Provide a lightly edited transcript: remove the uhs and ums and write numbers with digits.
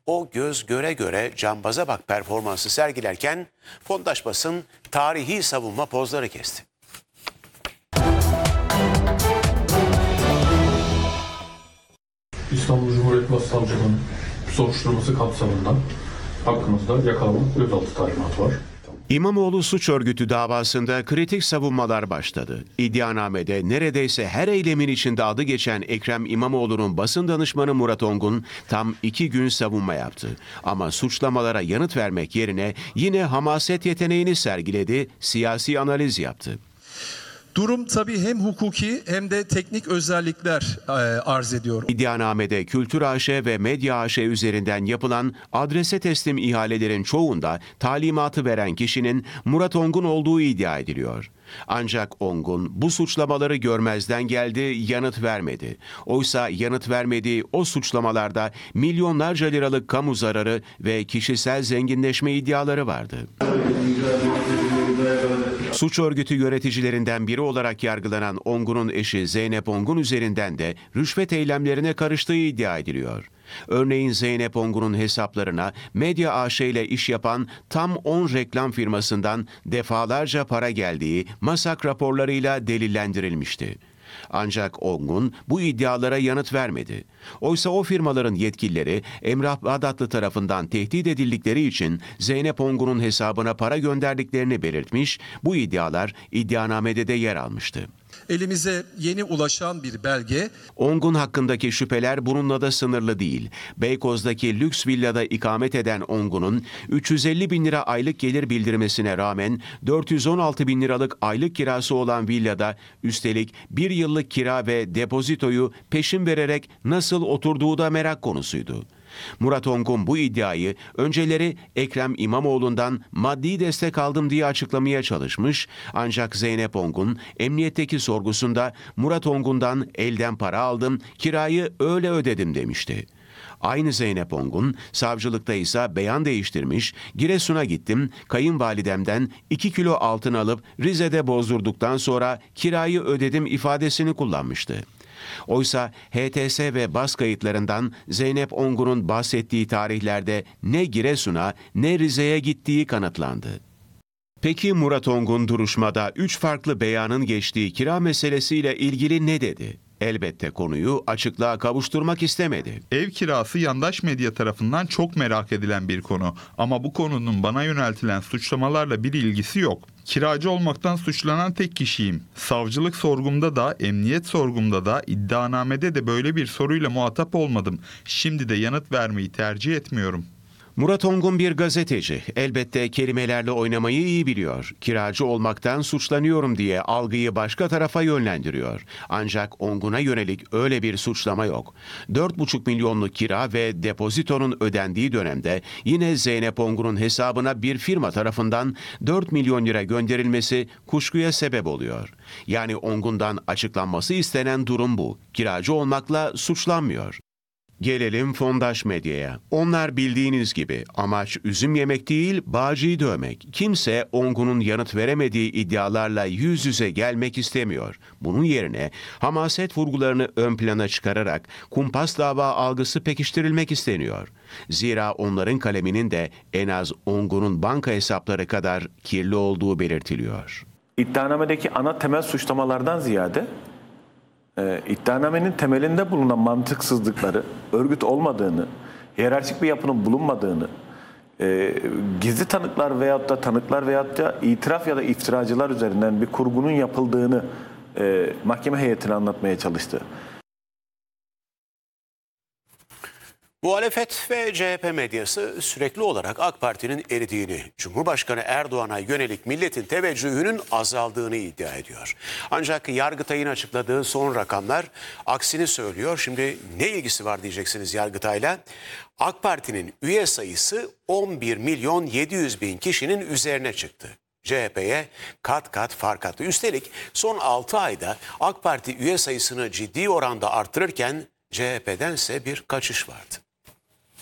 o göz göre göre cambaza bak performansı sergilerken Fondaş basın tarihi savunma pozları kesti. İstanbul Cumhuriyet Başsavcılığı'nın soruşturması kapsamında hakkımızda yakalama gözaltı talimatı var. İmamoğlu suç örgütü davasında kritik savunmalar başladı. İddianamede neredeyse her eylemin içinde adı geçen Ekrem İmamoğlu'nun basın danışmanı Murat Ongun tam 2 gün savunma yaptı. Ama suçlamalara yanıt vermek yerine yine hamaset yeteneğini sergiledi, siyasi analiz yaptı. Durum tabii hem hukuki hem de teknik özellikler arz ediyor. İddianamede Kültür AŞ ve Medya AŞ üzerinden yapılan adrese teslim ihalelerin çoğunda talimatı veren kişinin Murat Ongun olduğu iddia ediliyor. Ancak Ongun bu suçlamaları görmezden geldi, yanıt vermedi. Oysa yanıt vermediği o suçlamalarda milyonlarca liralık kamu zararı ve kişisel zenginleşme iddiaları vardı. Suç örgütü yöneticilerinden biri olarak yargılanan Ongun'un eşi Zeynep Ongun üzerinden de rüşvet eylemlerine karıştığı iddia ediliyor. Örneğin Zeynep Ongun'un hesaplarına Medya AŞ ile iş yapan tam 10 reklam firmasından defalarca para geldiği MASAK raporlarıyla delillendirilmişti. Ancak Ongun bu iddialara yanıt vermedi. Oysa o firmaların yetkilileri Emrah Bağdatlı tarafından tehdit edildikleri için Zeynep Ongun'un hesabına para gönderdiklerini belirtmiş, bu iddialar iddianamede de yer almıştı. Elimize yeni ulaşan bir belge. Ongun hakkındaki şüpheler bununla da sınırlı değil. Beykoz'daki lüks villada ikamet eden Ongun'un 350 bin lira aylık gelir bildirmesine rağmen 416 bin liralık aylık kirası olan villada üstelik 1 yıllık kira ve depozitoyu peşin vererek nasıl oturduğu da merak konusuydu. Murat Ongun bu iddiayı önceleri Ekrem İmamoğlu'ndan maddi destek aldım diye açıklamaya çalışmış, ancak Zeynep Ongun emniyetteki sorgusunda Murat Ongun'dan elden para aldım, kirayı öyle ödedim demişti. Aynı Zeynep Ongun, savcılıkta ise beyan değiştirmiş, Giresun'a gittim, kayınvalidemden 2 kilo altın alıp Rize'de bozdurduktan sonra kirayı ödedim ifadesini kullanmıştı. Oysa HTS ve bas kayıtlarından Zeynep Ongun'un bahsettiği tarihlerde ne Giresun'a ne Rize'ye gittiği kanıtlandı. Peki Murat Ongun duruşmada 3 farklı beyanın geçtiği kira meselesiyle ilgili ne dedi? Elbette konuyu açıklığa kavuşturmak istemedi. Ev kirası yandaş medya tarafından çok merak edilen bir konu. Ama bu konunun bana yöneltilen suçlamalarla bir ilgisi yok. Kiracı olmaktan suçlanan tek kişiyim. Savcılık sorgumda da, emniyet sorgumda da, iddianamede de böyle bir soruyla muhatap olmadım. Şimdi de yanıt vermeyi tercih etmiyorum. Murat Ongun bir gazeteci. Elbette kelimelerle oynamayı iyi biliyor. Kiracı olmaktan suçlanıyorum diye algıyı başka tarafa yönlendiriyor. Ancak Ongun'a yönelik öyle bir suçlama yok. 4,5 milyonluk kira ve depozitonun ödendiği dönemde yine Zeynep Ongun'un hesabına bir firma tarafından 4 milyon lira gönderilmesi kuşkuya sebep oluyor. Yani Ongun'dan açıklanması istenen durum bu. Kiracı olmakla suçlanmıyor. Gelelim Fondaş Medya'ya. Onlar bildiğiniz gibi amaç üzüm yemek değil, bağcıyı dövmek. Kimse Ongun'un yanıt veremediği iddialarla yüz yüze gelmek istemiyor. Bunun yerine hamaset vurgularını ön plana çıkararak kumpas dava algısı pekiştirilmek isteniyor. Zira onların kaleminin de en az Ongun'un banka hesapları kadar kirli olduğu belirtiliyor. İddianamedeki ana temel suçlamalardan ziyade iddianamenin temelinde bulunan mantıksızlıkları, örgüt olmadığını, hiyerarşik bir yapının bulunmadığını, gizli tanıklar veyahut da itiraf ya da iftiracılar üzerinden bir kurgunun yapıldığını mahkeme heyetine anlatmaya çalıştı. Muhalefet ve CHP medyası sürekli olarak AK Parti'nin eridiğini, Cumhurbaşkanı Erdoğan'a yönelik milletin teveccühünün azaldığını iddia ediyor. Ancak Yargıtay'ın açıkladığı son rakamlar aksini söylüyor. Şimdi ne ilgisi var diyeceksiniz Yargıtay'la? AK Parti'nin üye sayısı 11 milyon 700 bin kişinin üzerine çıktı. CHP'ye kat kat fark attı. Üstelik son 6 ayda AK Parti üye sayısını ciddi oranda artırırken CHP'dense bir kaçış vardı.